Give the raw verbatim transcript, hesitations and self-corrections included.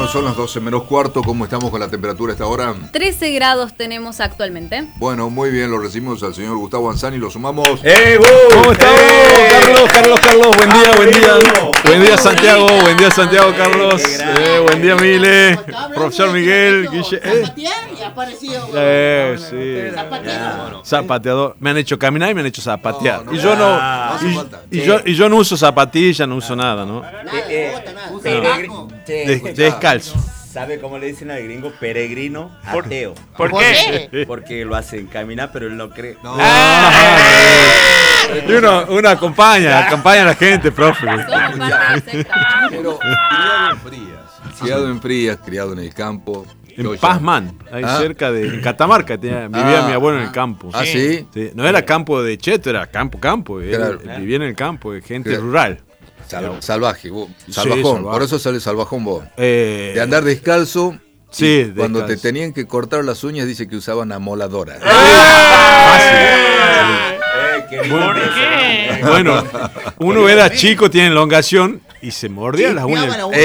Bueno, son las doce menos cuarto. ¿Cómo estamos con la temperatura a esta hora? trece grados tenemos actualmente. Bueno, muy bien, lo recibimos al señor Gustavo Anzani, lo sumamos. ¡Eh, Gu! ¿Cómo estamos? ¡Eh! Carlos, Carlos, Carlos, buen día, buen día. Buen día, Santiago, buen día, Santiago, Carlos. Eh, buen día, Mile. Profesor Miguel, Guille. Eh, Y apareció. eh sí. Zapateador. Zapateador. Me han hecho caminar y me han hecho zapatear. No, no, Y yo no, no hace y, falta. y yo, y yo no uso zapatillas, no uso nada, ¿no? Nada, Eh, bota, nada. eh, Peregrino. Che, De- descalzo. ¿Sabe cómo le dicen al gringo? Peregrino ateo. ¿Por ¿Por qué? qué? Porque lo hacen caminar, pero él no cree. No. Y uno, uno acompaña, acompaña a la gente, profe. Somos parte de la secta. Pero criado en Frías. Criado en Frías, criado en el campo. En Yo ya- Pazman, ahí Ah. cerca de en Catamarca, tenía- vivía Ah. mi abuelo en el campo. ¿Ah, sí? Sí, no era campo de cheto, era campo, campo. Él Claro. vivía en el campo, de gente Claro. rural. Sal- salvaje, vos. Sí, Salvajón, salvaje. por eso sale salvajón vos. Eh, De andar descalzo. Sí, y cuando descalzo. te tenían que cortar las uñas, dice que usaban amoladora. Eh, qué lindo ¿Por eso. qué? Bueno, uno era chico, tiene elongación y se mordía las uñas. Limpiaba la